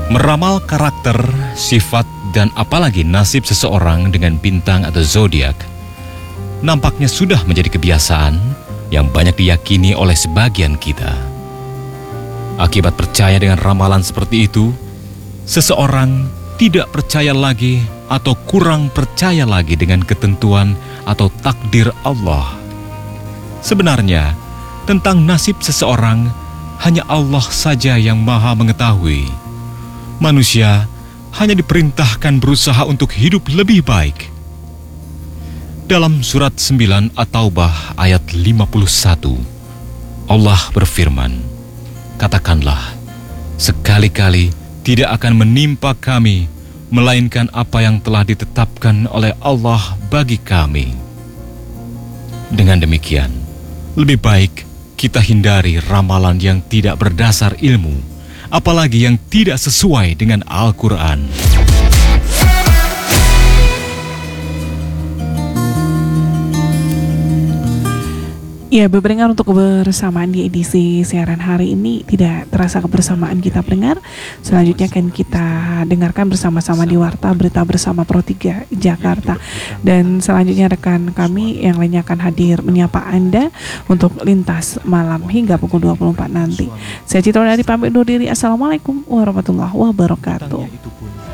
Meramal karakter, sifat, dan apalagi nasib seseorang dengan bintang atau zodiak nampaknya sudah menjadi kebiasaan yang banyak diyakini oleh sebagian kita. Akibat percaya dengan ramalan seperti itu, seseorang tidak percaya lagi atau kurang percaya lagi dengan ketentuan atau takdir Allah. Sebenarnya, tentang nasib seseorang, hanya Allah saja yang Maha mengetahui. Manusia hanya diperintahkan berusaha untuk hidup lebih baik. Dalam surat 9 At-Taubah ayat 51, Allah berfirman, "Katakanlah, sekali-kali tidak akan menimpa kami, melainkan apa yang telah ditetapkan oleh Allah bagi kami." Dengan demikian, lebih baik kita hindari ramalan yang tidak berdasar ilmu, apalagi yang tidak sesuai dengan Al-Quran. Ya, berpendengar, untuk kebersamaan di edisi siaran hari ini tidak terasa kebersamaan kita pendengar. Selanjutnya akan kita dengarkan bersama-sama di Warta Berita Bersama Pro 3 Jakarta. Dan selanjutnya rekan kami yang lainnya akan hadir menyapa Anda untuk lintas malam hingga pukul 24 nanti. Saya Citra dari pamit undur diri. Assalamualaikum warahmatullahi wabarakatuh.